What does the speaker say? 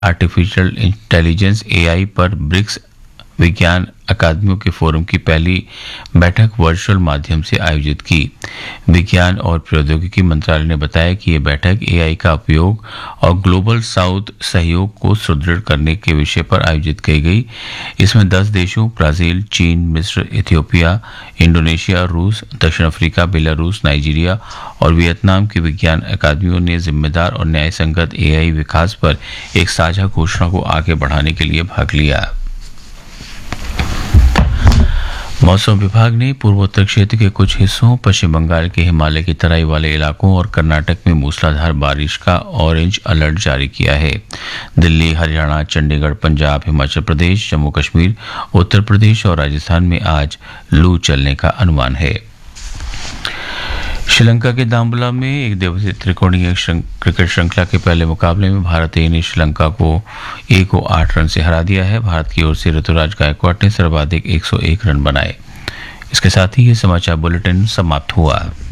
Artificial intelligence AI पर BRICS विज्ञान अकादमियों के फोरम की पहली बैठक वर्चुअल माध्यम से आयोजित की। विज्ञान और प्रौद्योगिकी मंत्रालय ने बताया कि यह बैठक एआई का उपयोग और ग्लोबल साउथ सहयोग को सुदृढ़ करने के विषय पर आयोजित की गई। इसमें 10 देशों ब्राजील, चीन, मिस्र, इथियोपिया, इंडोनेशिया, रूस, दक्षिण अफ्रीका, बेलारूस, नाइजीरिया और वियतनाम की विज्ञान अकादमियों ने जिम्मेदार और न्यायसंगत एआई विकास पर एक साझा घोषणा को आगे बढ़ाने के लिए भाग लिया। मौसम विभाग ने पूर्वोत्तर क्षेत्र के कुछ हिस्सों, पश्चिम बंगाल के हिमालय की तराई वाले इलाकों और कर्नाटक में मूसलाधार बारिश का ऑरेंज अलर्ट जारी किया है। दिल्ली, हरियाणा, चंडीगढ़, पंजाब, हिमाचल प्रदेश, जम्मू कश्मीर, उत्तर प्रदेश और राजस्थान में आज लू चलने का अनुमान है। श्रीलंका के दाम्बुला में एक दिवसीय त्रिकोणीय क्रिकेट श्रृंखला के पहले मुकाबले में भारत ए ने श्रीलंका को 108 रन से हरा दिया है। भारत की ओर से ऋतुराज गायकवाड़ ने सर्वाधिक 101 रन बनाए। इसके साथ ही ये समाचार बुलेटिन समाप्त हुआ।